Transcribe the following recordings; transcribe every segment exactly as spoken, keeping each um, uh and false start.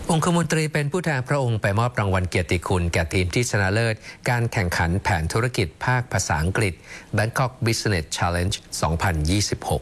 องคมนตรีเป็นผู้แทนพระองค์ไปมอบรางวัลเกียรติคุณแก่ทีมที่ชนะเลิศการแข่งขันแผนธุรกิจภาคภาษาอังกฤษ Bangkok Business Challenge สองพันยี่สิบหก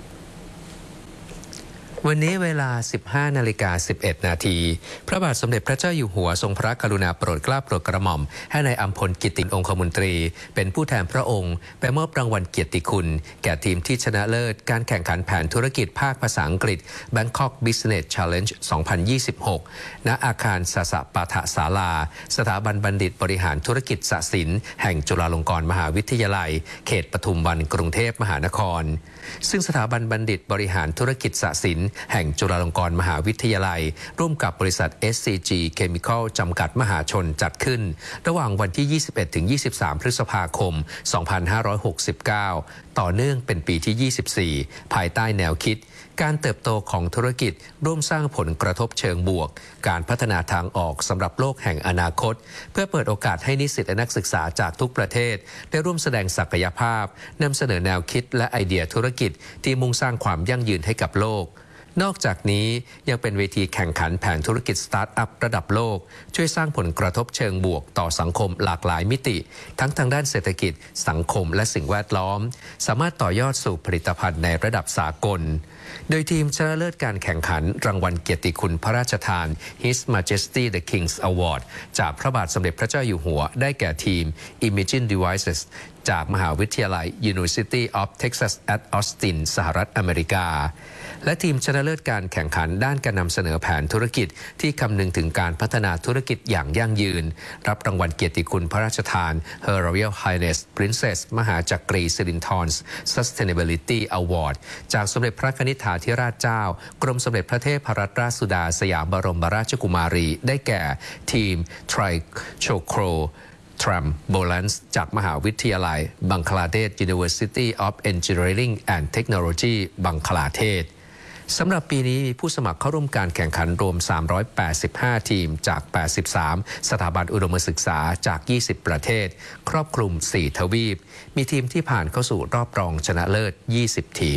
วันนี้เวลา สิบห้านาฬิกาสิบเอ็ดนาทีพระบาทสมเด็จพระเจ้าอยู่หัวทรงพระกรุณาโปรดเกล้าโปรดกระหม่อมให้นายอัมพลกิติองคมนตรีเป็นผู้แทนพระองค์ไปมอบรางวัลเกียรติคุณแก่ทีมที่ชนะเลิศการแข่งขันแผนธุรกิจภาคภาษาอังกฤษ Bangkok Business Challenge สองพันยี่สิบหก ณ อาคารสสปาฐศาลาสถาบันบัณฑิตบริหารธุรกิจศศิลป์แห่งจุฬาลงกรณ์มหาวิทยาลัยเขตปทุมวันกรุงเทพมหานครซึ่งสถาบันบัณฑิตบริหารธุรกิจศศิลป์แห่งจุฬาลงกรณ์มหาวิทยาลัยร่วมกับบริษัท เอส ซี จี Chemical จำกัดมหาชนจัดขึ้นระหว่างวันที่ ยี่สิบเอ็ดถึงยี่สิบสาม พฤษภาคม สองพันห้าร้อยหกสิบเก้า ต่อเนื่องเป็นปีที่ ยี่สิบสี่ ภายใต้แนวคิดการเติบโตของธุรกิจร่วมสร้างผลกระทบเชิงบวกการพัฒนาทางออกสำหรับโลกแห่งอนาคตเพื่อเปิดโอกาสให้นิสิตและนักศึกษาจากทุกประเทศได้ร่วมแสดงศักยภาพนำเสนอแนวคิดและไอเดียธุรกิจที่มุ่งสร้างความยั่งยืนให้กับโลกนอกจากนี้ยังเป็นเวทีแข่งขันแผนธุรกิจสตาร์ทอัพระดับโลกช่วยสร้างผลกระทบเชิงบวกต่อสังคมหลากหลายมิติทั้งทางด้านเศรษฐกิจสังคมและสิ่งแวดล้อมสามารถต่อยอดสู่ผลิตภัณฑ์ในระดับสากลโดยทีมชนะเลิศการแข่งขันรางวัลเกียรติคุณพระราชทาน His Majesty the King's Award จากพระบาทสมเด็จพระเจ้าอยู่หัวได้แก่ทีม Imagine Devices จากมหาวิทยาลัย University of Texas at Austin สหรัฐอเมริกาและทีมชนะเลิศการแข่งขันด้านการนำเสนอแผนธุรกิจที่คำนึงถึงการพัฒนาธุรกิจอย่างยั่งยืนรับรางวัลเกียรติคุณพระราชทาน Her Royal Highness Princess มหาจักรีสิรินธร Sustainability Award จากสมเด็จพระนิธิธิราชเจ้ากรมสมเด็จพระเทพรัตนราชสุดาสยามบรมราชกุมารีได้แก่ทีม Trichocro Tram Bolance จากมหาวิทยาลัยบังคลาเทศ University of Engineering and Technology บังคลาเทศสำหรับปีนี้มีผู้สมัครเข้าร่วมการแข่งขันรวมสามร้อยแปดสิบห้าทีมจากแปดสิบสามสถาบันอุดมศึกษาจากยี่สิบประเทศครอบคลุมสี่ทวีปมีทีมที่ผ่านเข้าสู่รอบรองชนะเลิศยี่สิบทีม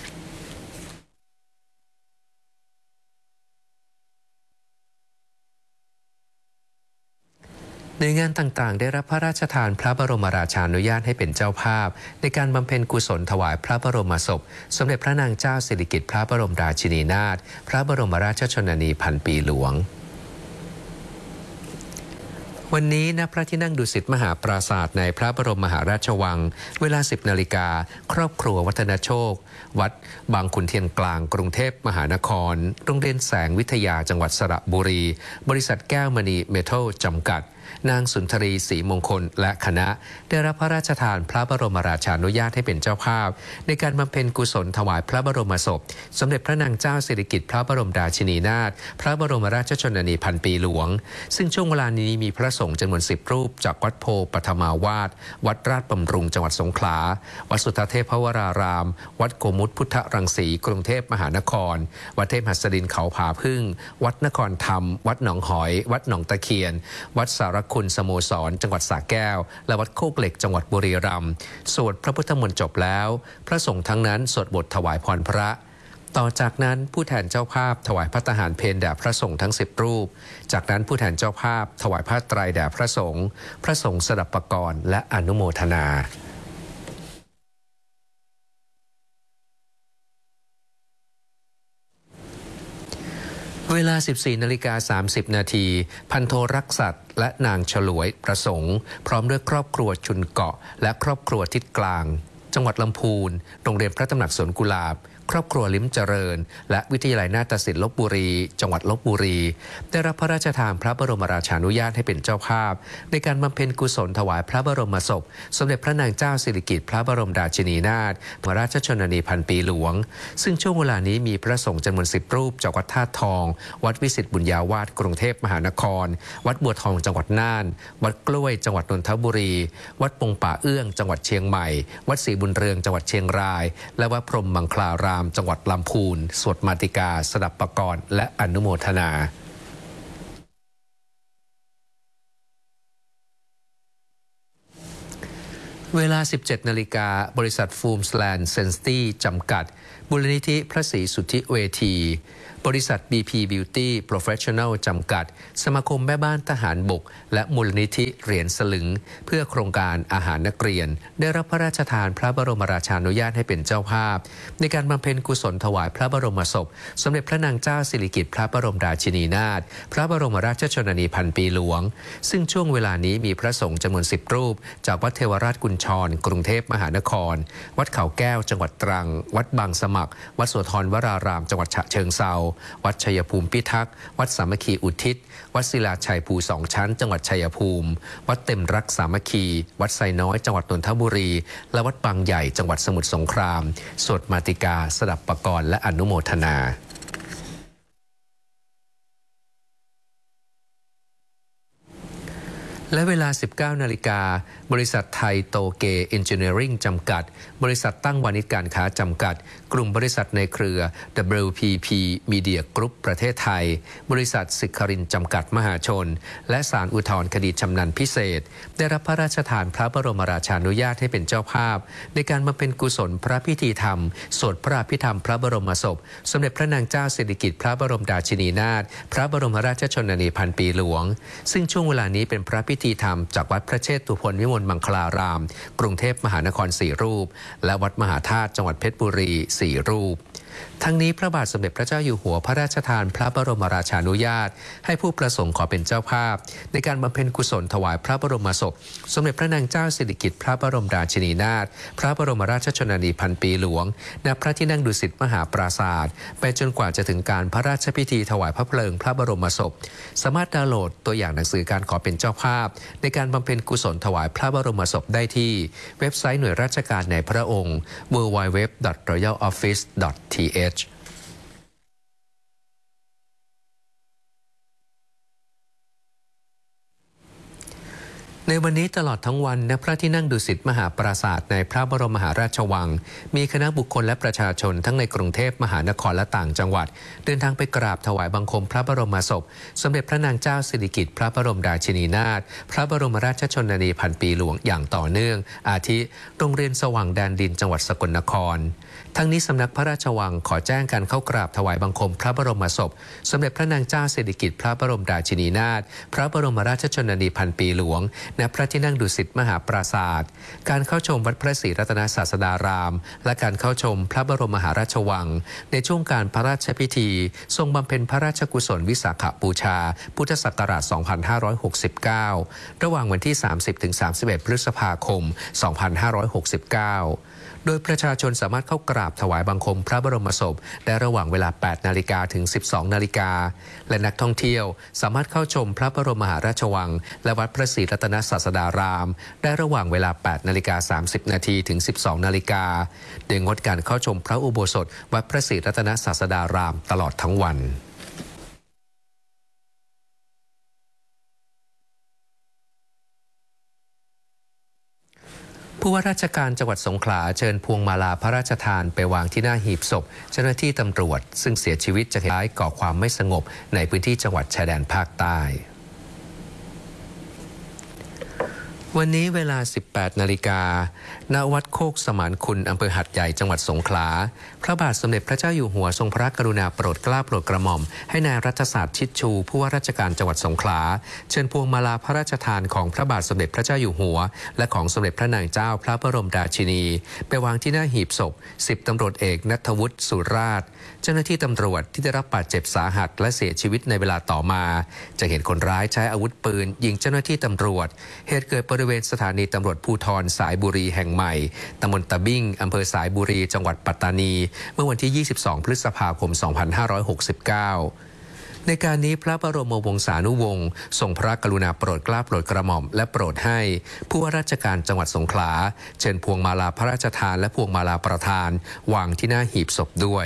หน่วยงานต่างๆได้รับพระราชทานพระบรมราชานุญาตให้เป็นเจ้าภาพในการบำเพ็ญกุศลถวายพระบรมศพสมเด็จพระนางเจ้าสิริกิติ์พระบรมราชินีนาถพระบรมราชชนนีพันปีหลวงวันนี้ณพระที่นั่งดุสิตมหาปราสาทในพระบรมมหาราชวังเวลา สิบนาฬิกาครอบครัววัฒนโชควัดบางขุนเทียนกลางกรุงเทพมหานครโรงเรียนแสงวิทยาจังหวัดสระบุรีบริษัทแก้วมณีเมทัลจำกัดนางสุนทรีศรีมงคลและคณะได้รับพระราชทานพระบรมราชานุญาตให้เป็นเจ้าภาพในการบำเพ็ญกุศลถวายพระบรมศพสมเด็จพระนางเจ้าสิริกิติ์พระบรมราชินีนาถพระบรมราชชนนีพันปีหลวงซึ่งช่วงเวลานี้มีพระสงฆ์จำนวนสิบรูปจากวัดโพปฐมาวาสวัดราชบำรุงจังหวัดสงขลาวัดสุทธเทพวรารามวัดโกมุตพุทธรังสีกรุงเทพมหานครวัดเทพหัสดินเขาผาพึ่งวัดนครธรรมวัดหนองหอยวัดหนองตะเคียนวัดสารคุณสโมสรจังหวัดสระแก้วและวัดโคกเหล็กจังหวัดบุรีรัมย์สวดพระพุทธมนต์จบแล้วพระสงฆ์ทั้งนั้นสวดบทถวายพรพระต่อจากนั้นผู้แทนเจ้าภาพถวายพระทหารเพลแด่พระสงฆ์ทั้งสิบรูปจากนั้นผู้แทนเจ้าภาพถวายผ้าไตรแด่พระสงฆ์พระสงฆ์สดับปกรณ์และอนุโมทนาเวลา สิบสี่นาฬิกาสามสิบนาทีพันโทรักษัตริย์และนางฉลวยประสงค์พร้อมด้วยครอบครัวชุนเกาะและครอบครัวทิศกลางจังหวัดลำพูนโรงเรียนพระตำหนักสวนกุหลาบครอบครัวลิ้มเจริญและวิทยาลัยนาฏศิลป์ลพบุรีจังหวัดลพบุรีได้รับพระราชทานพระบรมราชานุญาตให้เป็นเจ้าภาพในการบำเพ็ญกุศลถวายพระบรมศพสมเด็จพระนางเจ้าสิริกิติ์พระบรมราชินีนาถพระราชชนนีพันปีหลวงซึ่งช่วงเวลานี้มีพระสงฆ์จำนวนสิบรูปจากวัดธาตุทองวัดวิสิตบุญญาวาสกรุงเทพมหานครวัดบัวทองจังหวัดน่านวัดกล้วยจังหวัดนนทบุรีวัดปงป่าเอื้องจังหวัดเชียงใหม่วัดศรีบุญเรืองจังหวัดเชียงรายและวัดพรหมมังคลารามจังหวัดลำพูนสวดมาติกาสดับปกรณ์และอนุโมทนาเวลา สิบเจ็ดนาฬิกาบริษัทฟูมสแลนด์เซนสตี้จำกัดมูลนิธิพระศรีสุทธิเวทีบริษัท บี พี Beauty Professional จำกัดสมาคมแม่บ้านทหารบกและมูลนิธิเหรียญสลึงเพื่อโครงการอาหารนักเรียนได้รับพระราชทานพระบรมราชานุญาตให้เป็นเจ้าภาพในการบำเพ็ญกุศลถวายพระบรมศพสมเด็จพระนางเจ้าสิริกิติ์พระบรมราชินีนาถพระบรมราชชนนีพันปีหลวงซึ่งช่วงเวลานี้มีพระสงฆ์จำนวนสิบรูปจากวัดเทวราชกุญชรกรุงเทพมหานครวัดเขาแก้วจังหวัดตรังวัดบางสมัครวัดโสธรวรารามจังหวัดฉะเชิงเทราวัดชัยภูมิพิทักษ์วัดสามัคคีอุทิศวัดศิลาชัยภูสองชั้นจังหวัดชัยภูมิวัดเต็มรักสามัคคีวัดไซน้อยจังหวัดนนทบุรีและวัดบางใหญ่จังหวัดสมุทรสงครามสวดมาติกาสดับปกรณ์และอนุโมทนาและเวลา สิบเก้านาฬิกาบริษัทไทยโตเกเอนจิเนียริ่งจำกัดบริษัทตั้งวานิชการค้าจำกัดกลุ่มบริษัทในเครือ ดับเบิลยู พี พี Media Group ประเทศไทยบริษัทสิครินจำกัดมหาชนและศาลอุทธรณ์คดีชำนาญพิเศษได้รับพระราชทานพระบรมราชานุญาตให้เป็นเจ้าภาพในการบำเพ็ญกุศลพระพิธีธรรมสวดพระอภิธรรมพระบรมศพสมเด็จพระนางเจ้าสิริกิติ์พระบรมราชินีนาถพระบรมราชชนนีพันปีหลวงซึ่งช่วงเวลานี้เป็นพระพิธีธรรมจากวัดพระเชตุพนวิมลมังคลารามกรุงเทพมหานครสี่รูปและวัดมหาธาตุจังหวัดเพชรบุรีสี่รูปทั้งนี้พระบาทสมเด็จพระเจ้าอยู่หัวพระราชทานพระบรมราชานุญาตให้ผู้ประสงค์ขอเป็นเจ้าภาพในการบำเพ็ญกุศลถวายพระบรมศพสมเด็จพระนางเจ้าสิริกิติ์พระบรมราชินีนาถพระบรมราชชนนีพันปีหลวงณพระที่นั่งดุสิตมหาปราสาทไปจนกว่าจะถึงการพระราชพิธีถวายพระเพลิงพระบรมศพสามารถดาวน์โหลดตัวอย่างหนังสือการขอเป็นเจ้าภาพในการบำเพ็ญกุศลถวายพระบรมศพได้ที่เว็บไซต์หน่วยราชการในพระองค์ ดับเบิลยู ดับเบิลยู ดับเบิลยู ดอท รอยัล ออฟฟิศ ดอท ที เอชในวันนี้ตลอดทั้งวันณพระที่นั่งดุสิตมหาปราสาทในพระบรมมหาราชวังมีคณะบุคคลและประชาชนทั้งในกรุงเทพมหานครและต่างจังหวัดเดินทางไปกราบถวายบังคมพระบรมศพสมเด็จพระนางเจ้าสิริกิติ์พระบรมราชินีนาถพระบรมราชชนนีพันปีหลวงอย่างต่อเนื่องอาทิโรงเรียนสว่างแดนดินจังหวัดสกลนครทั้งนี้สำนักพระราชวังขอแจ้งการเข้ากราบถวายบังคมพระบรมศพสมเด็จพระนางเจ้าสิริกิติ์พระบรมราชินีนาถพระบรมราชชนนีพันปีหลวงณพระที่นั่งดุสิตมหาปราสาทการเข้าชมวัดพระศรีรัตนศาสดารามและการเข้าชมพระบรมมหาราชวังในช่วงการพระราชพิธีทรงบำเพ็ญพระราชกุศลวิสาขบูชาพุทธศักราช สองพันห้าร้อยหกสิบเก้า ระหว่างวันที่ สามสิบถึงสามสิบเอ็ด พฤษภาคม สองพันห้าร้อยหกสิบเก้าโดยประชาชนสามารถเข้ากราบถวายบังคมพระบรมศพได้ระหว่างเวลา แปดนาฬิกา ถึง สิบสองนาฬิกาและนักท่องเที่ยวสามารถเข้าชมพระบรมมหาราชวังและวัดพระศรีรัตนศาสดารามได้ระหว่างเวลา แปดนาฬิกาสามสิบนาที ถึง สิบสองนาฬิกาโดยงดการเข้าชมพระอุโบสถวัดพระศรีรัตนศาสดารามตลอดทั้งวันผู้ว่าราชการจังหวัดสงขลาเชิญพวงมาลาพระราชทานไปวางที่หน้าหีบศพเจ้าหน้าที่ตำรวจซึ่งเสียชีวิตจากเหตุร้ายก่อความไม่สงบในพื้นที่จังหวัดชายแดนภาคใต้วันนี้เวลา สิบแปดนาฬิกา ณ วัดโคกสมานคุณอำเภอหัดใหญ่จังหวัดสงขลาพระบาทสมเด็จพระเจ้าอยู่หัวทรงพระกรุณาโปรดเกล้าโปรดกระหม่อมให้นายรัฐศาสตร์ชิดชูผู้ว่าราชการจังหวัดสงขลาเชิญพวงมาลาพระราชทานของพระบาทสมเด็จพระเจ้าอยู่หัวและของสมเด็จพระนางเจ้าพระบรมราชินีไปวางที่หน้าหีบศพสิบตำรวจเอกณัฐวุฒิสุราชเจ้าหน้าที่ตำรวจที่ได้รับบาดเจ็บสาหัสและเสียชีวิตในเวลาต่อมาจะเห็นคนร้ายใช้อาวุธปืนยิงเจ้าหน้าที่ตำรวจเหตุเกิดบริเวณสถานีตำรวจภูธรสายบุรีแห่งใหม่ตำบลตะบิ้งอำเภอสายบุรีจังหวัดปัตตานีเมื่อวันที่ยี่สิบสองพฤษภาคมสองพันห้าร้อยหกสิบเก้าในการนี้พระบรมวงศานุวงศ์ทรงพระกรุณาโปรดเกล้าโปรดกระหม่อมและโปรดให้ผู้ว่าราชการจังหวัดสงขลาเชิญพวงมาลาพระราชทานและพวงมาลาประทานวางที่หน้าหีบศพด้วย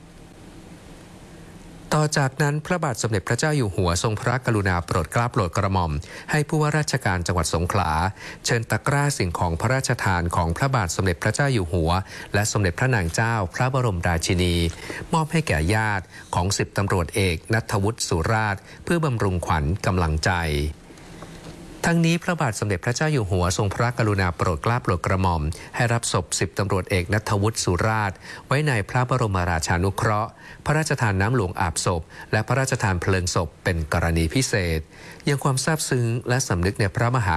ต่อจากนั้นพระบาทสมเด็จพระเจ้าอยู่หัวทรงพระกรุณาโปรดเกล้าโปรดกระหม่อมให้ผู้ว่าราชการจังหวัดสงขลาเชิญตะกร้าสิ่งของพระราชทานของพระบาทสมเด็จพระเจ้าอยู่หัวและสมเด็จพระนางเจ้าพระบรมราชินีมอบให้แก่ญาติของสิบตำรวจเอกณัฐวุฒิสุราชเพื่อบำรุงขวัญกำลังใจทั้งนี้พระบาทสมเด็จพระเจ้าอยู่หัวทรงพระกรุณาโปรดเกล้าโปรดกระหม่อมให้รับศพสิบตำรวจเอกณัฐวุฒิสุราชไว้ในพระบรมราชานุเคราะห์พระราชทานน้ำหลวงอาบศพและพระราชทานเพลิงศพเป็นกรณีพิเศษยังความซาบซึ้งและสำนึกในพระมหา